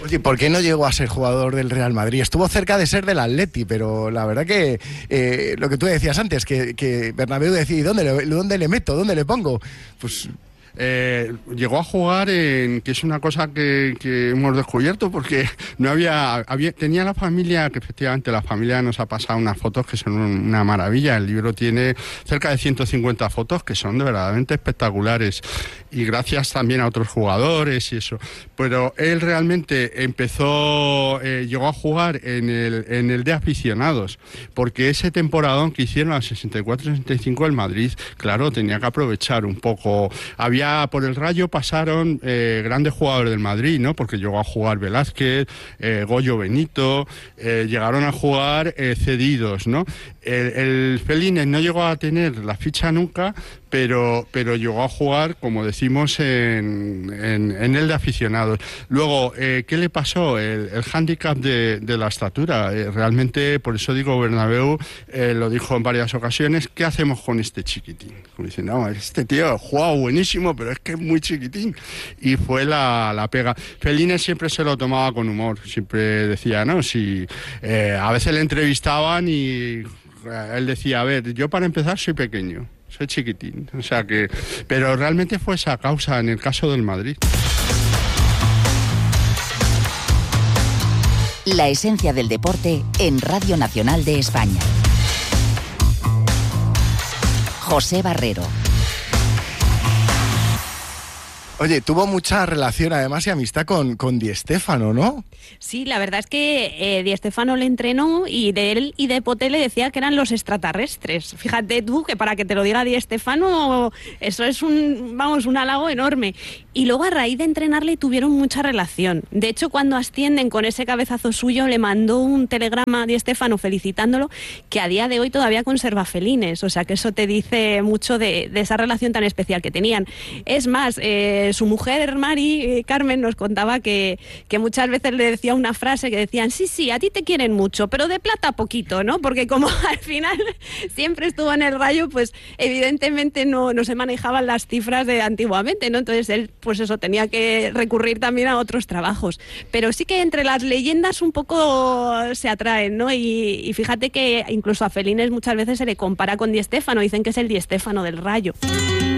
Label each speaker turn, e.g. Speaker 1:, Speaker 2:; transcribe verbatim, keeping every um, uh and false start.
Speaker 1: Oye, ¿por qué no llegó a ser jugador del Real Madrid? Estuvo cerca de ser del Atleti, pero la verdad que eh, lo que tú decías antes, que, que Bernabéu decía, ¿y dónde le, dónde le meto? ¿Dónde le pongo? Pues...
Speaker 2: Eh, llegó a jugar en, que es una cosa que, que hemos descubierto, porque no había, había, tenía la familia, que efectivamente la familia nos ha pasado unas fotos que son una maravilla. El libro tiene cerca de ciento cincuenta fotos que son de verdaderamente espectaculares, y gracias también a otros jugadores y eso. Pero él realmente empezó, eh, llegó a jugar en el, en el de aficionados, porque ese temporadón que hicieron al sesenta y cuatro sesenta y cinco el Madrid, claro, tenía que aprovechar un poco. Había por el Rayo pasaron eh, grandes jugadores del Madrid, ¿no? Porque llegó a jugar Velázquez, eh, Goyo Benito, eh, llegaron a jugar eh, cedidos, ¿no? El, el Felines no llegó a tener la ficha nunca, pero pero llegó a jugar, como decimos, en, en, en el de aficionados. Luego, eh, ¿qué le pasó? El, el hándicap de, de la estatura. Eh, realmente, por eso digo, Bernabéu eh, lo dijo en varias ocasiones, ¿qué hacemos con este chiquitín? Como dicen, no, este tío ha jugado buenísimo, pero es que es muy chiquitín. Y fue la, la pega. Felines siempre se lo tomaba con humor, siempre decía, ¿no? Si eh, a veces le entrevistaban y él decía, a ver, yo para empezar soy pequeño, soy chiquitín, o sea que, pero realmente fue esa causa en el caso del Madrid.
Speaker 3: La esencia del deporte en Radio Nacional de España. José Barrero.
Speaker 1: Oye, tuvo mucha relación además y amistad con, con Di Stéfano, ¿no?
Speaker 4: Sí, la verdad es que eh, Di Stéfano le entrenó y de él y de Poté le decía que eran los extraterrestres. Fíjate tú que para que te lo diga Di Stéfano, eso es un, vamos, un halago enorme. Y luego a raíz de entrenarle tuvieron mucha relación. De hecho, cuando ascienden con ese cabezazo suyo, le mandó un telegrama a Di Stéfano felicitándolo, que a día de hoy todavía conserva Felines. O sea que eso te dice mucho de, de esa relación tan especial que tenían. Es más, eh, su mujer, Mari, eh, Carmen, nos contaba que, que muchas veces le decía una frase que decían, sí, sí, a ti te quieren mucho, pero de plata poquito, ¿no? Porque como al final siempre estuvo en el Rayo, pues evidentemente no, no se manejaban las cifras de antiguamente, ¿no? Entonces él, pues eso, tenía que recurrir también a otros trabajos. Pero sí que entre las leyendas un poco se atraen, ¿no? Y, y fíjate que incluso a Felines muchas veces se le compara con Di Stéfano, dicen que es el Di Stéfano del Rayo.